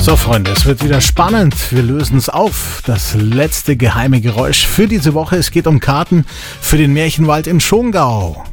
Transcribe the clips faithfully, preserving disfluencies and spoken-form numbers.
So Freunde, es wird wieder spannend. Wir lösen es auf. Das letzte geheime Geräusch für diese Woche. Es geht um Karten für den Märchenwald in Schongau.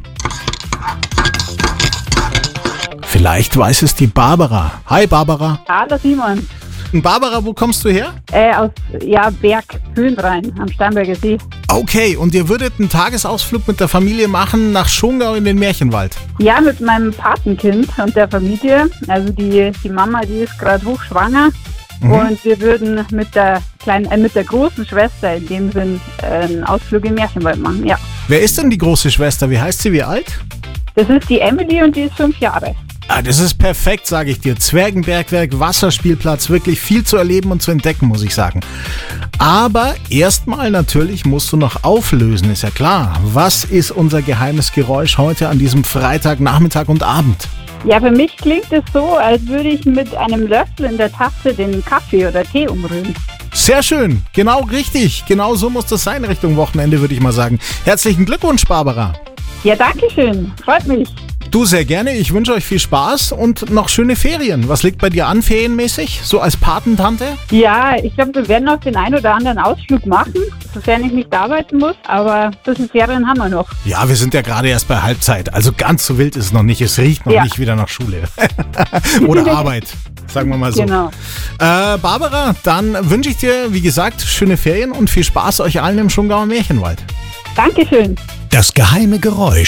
Vielleicht weiß es die Barbara. Hi Barbara. Hallo Simon. Barbara, wo kommst du her? Äh, aus ja, Berg Höhenrhein am Starnberger See. Okay, und ihr würdet einen Tagesausflug mit der Familie machen nach Schongau in den Märchenwald? Ja, mit meinem Patenkind und der Familie. Also die, die Mama, die ist gerade hochschwanger. Mhm. Und wir würden mit der kleinen, äh, mit der großen Schwester in dem Sinn äh, einen Ausflug im Märchenwald machen, ja. Wer ist denn die große Schwester? Wie heißt sie? Wie alt? Das ist die Emily und die ist fünf Jahre. Ah, das ist perfekt, sage ich dir. Zwergenbergwerk, Wasserspielplatz, wirklich viel zu erleben und zu entdecken, muss ich sagen. Aber erstmal natürlich musst du noch auflösen, ist ja klar. Was ist unser geheimes Geräusch heute an diesem Freitag, Nachmittag und Abend? Ja, für mich klingt es so, als würde ich mit einem Löffel in der Tasse den Kaffee oder Tee umrühren. Sehr schön, genau richtig. Genau so muss das sein Richtung Wochenende, würde ich mal sagen. Herzlichen Glückwunsch, Barbara. Ja, danke schön. Freut mich. Du, sehr gerne. Ich wünsche euch viel Spaß und noch schöne Ferien. Was liegt bei dir an, ferienmäßig? So als Patentante? Ja, ich glaube, wir werden noch den einen oder anderen Ausflug machen, sofern ich nicht arbeiten muss. Aber ein bisschen Ferien haben wir noch. Ja, wir sind ja gerade erst bei Halbzeit. Also ganz so wild ist es noch nicht. Es riecht noch ja. nicht wieder nach Schule. Oder Arbeit, sagen wir mal so. Genau. Äh, Barbara, dann wünsche ich dir, wie gesagt, schöne Ferien und viel Spaß euch allen im Schongauer Märchenwald. Dankeschön. Das geheime Geräusch.